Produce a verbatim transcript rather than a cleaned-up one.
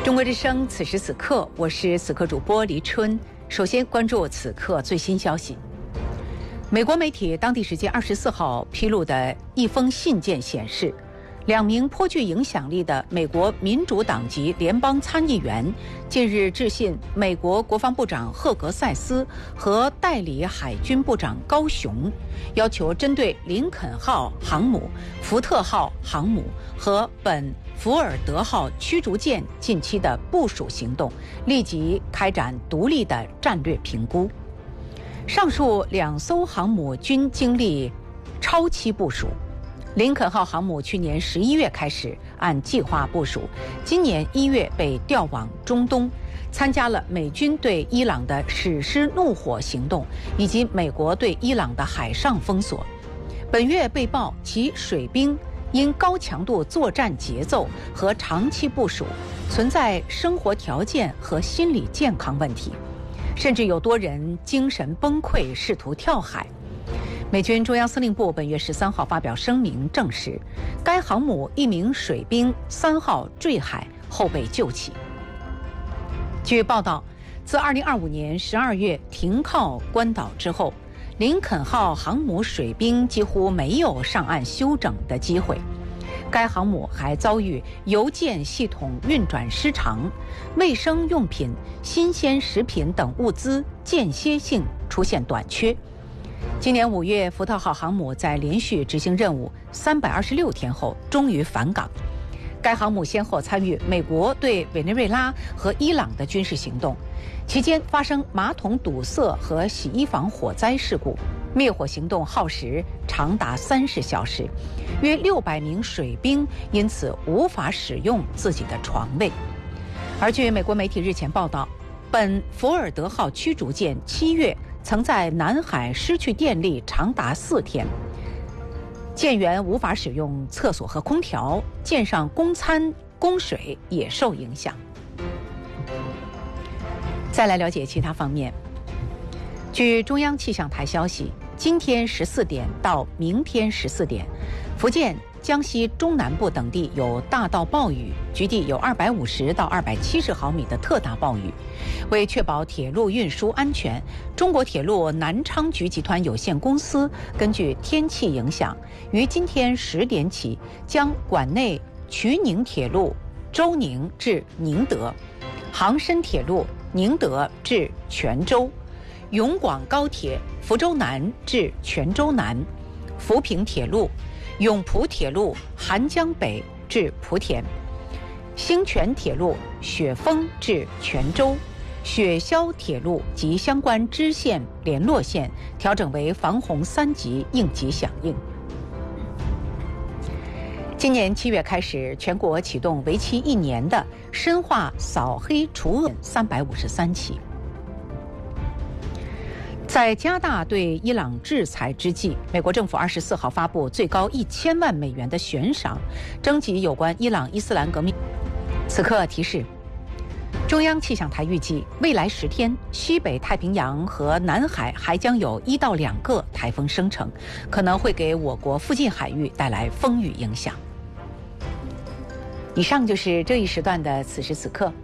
中国之声，此时此刻，我是此刻主播黎春。首先关注此刻最新消息。美国媒体当地时间二十四号披露的一封信件显示，两名颇具影响力的美国民主党籍联邦参议员近日致信美国国防部长赫格塞斯和代理海军部长高雄，要求针对林肯号航母、福特号航母和本福尔德号驱逐舰近期的部署行动，立即开展独立的战略评估。上述两艘航母均经历超期部署。林肯号航母去年十一月开始按计划部署，今年一月被调往中东，参加了美军对伊朗的史诗怒火行动，以及美国对伊朗的海上封锁。本月被曝其水兵因高强度作战节奏和长期部署，存在生活条件和心理健康问题，甚至有多人精神崩溃，试图跳海。美军中央司令部本月十三号发表声明证实，该航母一名水兵三号坠海后被救起。据报道，自二零二五年十二月停靠关岛之后，林肯号航母水兵几乎没有上岸休整的机会。该航母还遭遇邮件系统运转失常、卫生用品、新鲜食品等物资间歇性出现短缺。今年五月，福特号航母在连续执行任务三百二十六天后终于返港。该航母先后参与美国对委内瑞拉和伊朗的军事行动，期间发生马桶堵塞和洗衣房火灾事故，灭火行动耗时长达三十小时，约六百名水兵因此无法使用自己的床位。而据美国媒体日前报道，本福尔德号驱逐舰七月曾在南海失去电力长达四天，舰员无法使用厕所和空调，舰上供餐供水也受影响。再来了解其他方面。据中央气象台消息，今天十四点到明天十四点，福建、江西中南部等地有大到暴雨，局地有二百五十到二百七十毫米的特大暴雨。为确保铁路运输安全，中国铁路南昌局集团有限公司根据天气影响，于今天十点起将管内衢宁铁路周宁至宁德、杭深铁路宁德至泉州、永广高铁福州南至泉州南、福平铁路、永普铁路韩江北至莆田、兴泉铁路雪峰至泉州、雪霄铁路及相关支线联络线调整为防洪三级应急响应。今年七月开始，全国启动为期一年的深化扫黑除恶三百五十三起。在加大对伊朗制裁之际，美国政府二十四号发布最高一千万美元的悬赏，征集有关伊朗伊斯兰革命。此刻提示，中央气象台预计，未来十天，西北太平洋和南海还将有一到两个台风生成，可能会给我国附近海域带来风雨影响。以上就是这一时段的此时此刻，